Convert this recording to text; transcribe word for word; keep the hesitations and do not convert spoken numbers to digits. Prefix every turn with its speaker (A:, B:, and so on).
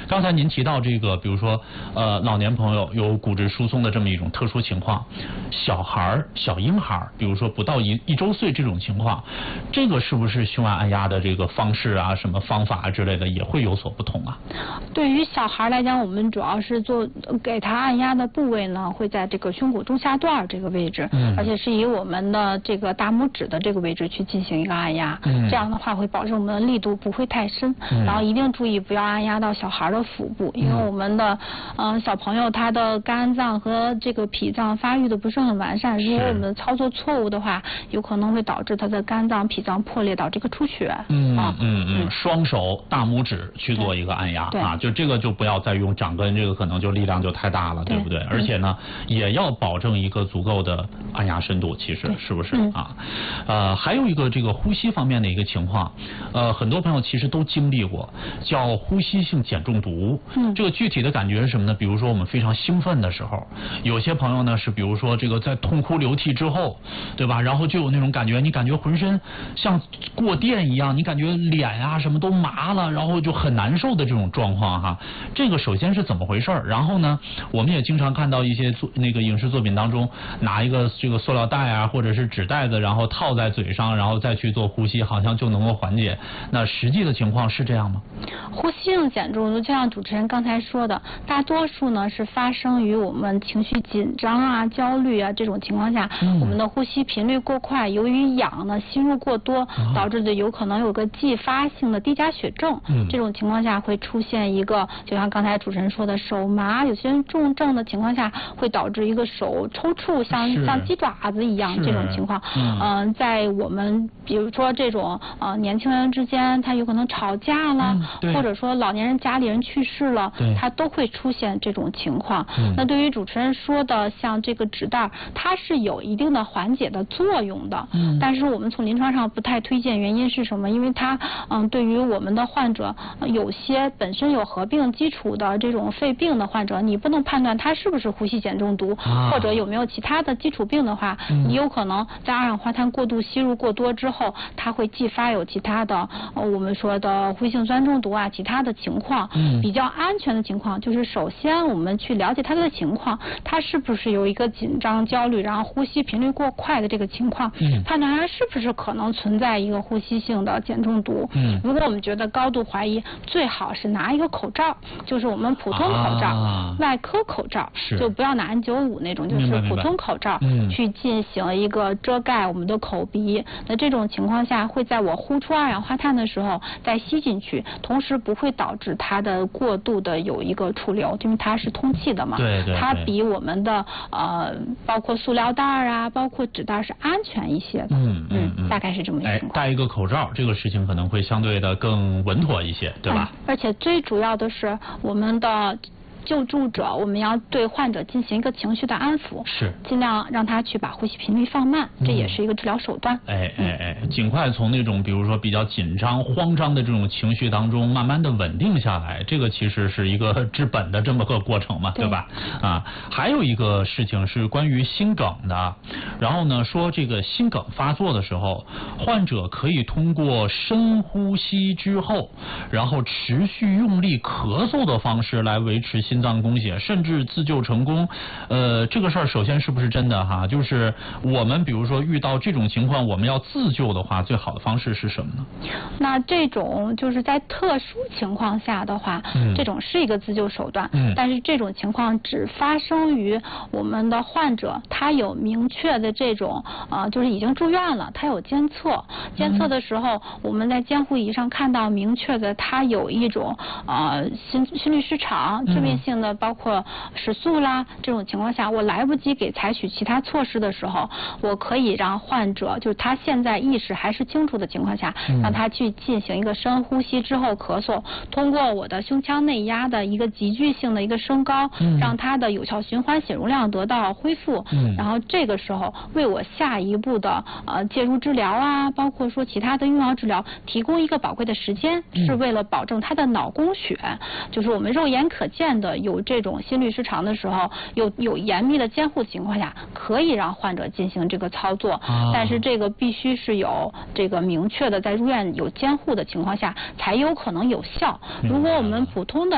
A: 刚才您提到这个，比如说呃老年朋友有骨质疏松的这么一种特殊情况，小孩儿、小婴孩儿，比如说不到一一周岁这种情况，这个是不是胸外按压的这个方式啊、什么方法啊之类的也会有所不同啊？
B: 对于小孩来讲，我们主要是做给他按压的部位呢，会在这个胸骨中下段这个位置，嗯，而且是以我们的这个大拇指的这个位置去进行一个按压，嗯，这样的话会保证我们的力度不会太深，嗯，然后一定注意不要按压到小孩的腹部，因为我们的嗯、呃、小朋友他的肝脏和这个脾脏发育的不是很完善，如果我们的操作错误的话，有可能会导致他的肝脏、脾脏破裂，导致一个出血。
A: 嗯啊、嗯嗯，双手大拇指去做一个按压啊，就这个就不要再用掌根，这个可能就力量就太大了，对不对？而且呢，也要保证一个足够的按压深度，其实是不是啊？呃，还有一个这个呼吸方面的一个情况，呃，很多朋友其实都经历过，叫呼吸性碱中毒。嗯，这个具体的感觉是什么呢？比如说我们非常兴奋的时候，有些朋友呢是比如说这个在痛哭流涕之后，对吧？然后就有那种感觉，你感觉浑身像过电一样，你感觉脸啊什么都麻了，然后就很难受的这种状况哈。这个首先是怎么回事？然后呢，我们也经常看到一些作那个影视作品当中，拿一个这个塑料袋啊，或者是纸袋子，然后套在嘴上，然后再去做呼吸，好像就能够缓解。那实际的情况是这样吗？
B: 呼吸性碱中毒，就像主持人刚才说的，大多数呢是发生于我们情绪紧张啊、焦虑啊这种情况下，嗯、我们的呼吸频率过快，由于氧呢吸入过多，哦、导致的有可能有个继发性的低钾血症。嗯、这种情况下会出现一个，就像刚才主持人说的手麻，有些人重症的情况下会导致一个手抽搐，像像鸡爪子一样这种情况。嗯、呃，在我们比如说这种呃年轻人之间，他有可能吵架了，嗯、或者说老年人家里人去世了，他都会出现这种情况。嗯、那对于主持人说的像这个纸袋，它是有一定的缓解的作用的。嗯、但是我们从临床上不太推荐，原因是什么？因为它嗯对于我们的患者，有些本身有合并基础的这种肺病的患者，你不能判断他是不是呼吸碱中毒，啊、或者有没有其他的基础病的话，嗯、你有可能在二氧化碳过度吸入过多之后，它会继发有其他的呃我们说的呼吸性酸中毒啊，其他的情况。嗯、比较安全的情况就是首先我们去了解他的情况，他是不是有一个紧张焦虑，然后呼吸频率过快的这个情况，嗯、判断他是不是可能存在一个呼吸性的碱中毒。嗯、如果我们觉得高度怀疑，最好是拿一个口罩，就是我们普通口罩，啊、外科口罩，就不要拿 N 九十五 那种，就是普通口罩，嗯、去进行一个遮盖我们的口鼻。那这种情况下，会在我呼出二氧化碳的时候再吸进去，同时不会导致它的过度的有一个出流，因为它是通气的嘛。
A: 对 对, 对。
B: 它比我们的呃包括塑料袋啊，包括纸袋是安全一些的。嗯嗯嗯，大概是这么一个情况。
A: 戴一个口罩，这个事情可能会相对的更稳妥一些，对吧？
B: 嗯、而且最主要的是我们的救助者，我们要对患者进行一个情绪的安抚，
A: 是
B: 尽量让他去把呼吸频率放慢，嗯、这也是一个治疗手段。
A: 哎哎哎，尽快从那种比如说比较紧张、慌张的这种情绪当中，慢慢的稳定下来，这个其实是一个治本的这么个过程嘛，对, 对吧？啊，还有一个事情是关于心梗的，然后呢说这个心梗发作的时候，患者可以通过深呼吸之后，然后持续用力咳嗽的方式来维持心脏供血，甚至自救成功。呃，这个事儿首先是不是真的哈？就是我们比如说遇到这种情况，我们要自救的话，最好的方式是什么呢？
B: 那这种就是在特殊情况下的话，嗯、这种是一个自救手段。嗯、但是这种情况只发生于我们的患者他有明确的这种呃，就是已经住院了，他有监测，监测的时候，嗯、我们在监护仪上看到明确的他有一种呃心心律失常、致命性的，包括食宿啦，这种情况下，我来不及给采取其他措施的时候，我可以让患者，就是他现在意识还是清楚的情况下，嗯、让他去进行一个深呼吸之后咳嗽，通过我的胸腔内压的一个急剧性的一个升高，嗯、让他的有效循环血容量得到恢复，嗯、然后这个时候为我下一步的呃介入治疗啊，包括说其他的用药治疗提供一个宝贵的时间，嗯、是为了保证他的脑供血，就是我们肉眼可见的有这种心律失常的时候，有有严密的监护情况下，可以让患者进行这个操作，啊、但是这个必须是有这个明确的在入院有监护的情况下才有可能有效。如果我们普通的